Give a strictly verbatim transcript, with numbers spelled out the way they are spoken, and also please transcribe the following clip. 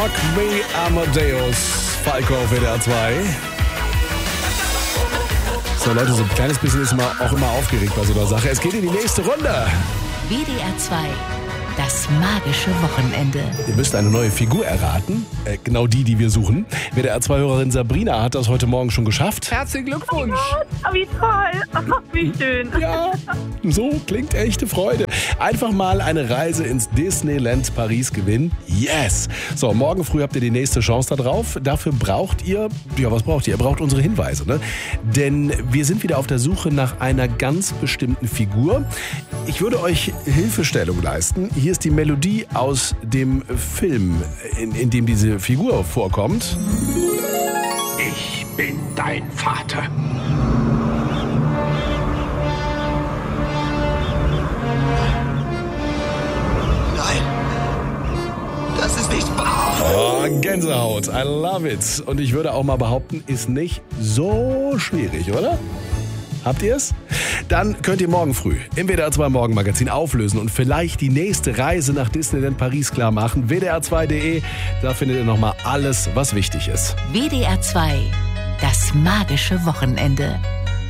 Rock Me Amadeus. Falco auf W D R zwei. So Leute, so ein kleines bisschen ist man auch immer aufgeregt bei so einer Sache. Es geht in die nächste Runde. W D R zwei, das magische Wochenende. Ihr müsst eine neue Figur erraten. Äh, genau die, die wir suchen. W D R zwei-Hörerin Sabrina hat das heute Morgen schon geschafft. Herzlichen Glückwunsch. Oh, wie toll. Oh, wie schön. Ja, so klingt echte Freude. Einfach mal eine Reise ins Disneyland Paris gewinnen. Yes! So, morgen früh habt ihr die nächste Chance da drauf. Dafür braucht ihr, ja, was braucht ihr? Ihr braucht unsere Hinweise, ne? Denn wir sind wieder auf der Suche nach einer ganz bestimmten Figur. Ich würde euch Hilfestellung leisten. Hier ist die Melodie aus dem Film, in, in dem diese Figur vorkommt. Ich bin dein Vater. Nein, das ist nicht wahr. Oh, Gänsehaut. I love it. Und ich würde auch mal behaupten, ist nicht so schwierig, oder? Habt ihr es? Dann könnt ihr morgen früh im W D R zwei Morgenmagazin auflösen und vielleicht die nächste Reise nach Disneyland Paris klar machen. W D R zwei punkt de, da findet ihr nochmal alles, was wichtig ist. W D R zwei, das magische Wochenende.